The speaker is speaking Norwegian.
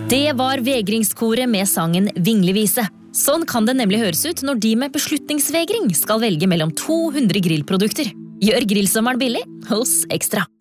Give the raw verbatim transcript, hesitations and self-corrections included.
Det var vegringskoret med sangen Vinglevise. Sånn kan det nemlig høres ut når de med beslutningsvegring skal velge mellom to hundre grillprodukter. Gjør grillsommeren billig hos Ekstra.